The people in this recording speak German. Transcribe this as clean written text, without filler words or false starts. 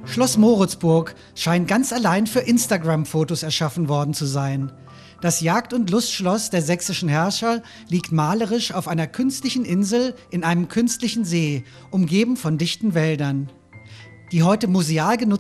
Schloss Moritzburg scheint ganz allein für Instagram-Fotos erschaffen worden zu sein. Das Jagd- und Lustschloss der sächsischen Herrscher liegt malerisch auf einer künstlichen Insel in einem künstlichen See, umgeben von dichten Wäldern. Die heute museal genutzte